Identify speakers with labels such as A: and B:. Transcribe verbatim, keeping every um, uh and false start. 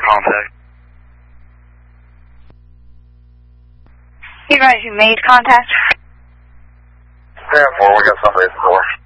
A: contact.
B: You guys, you made contact?
C: ten four, we got somebody at the door.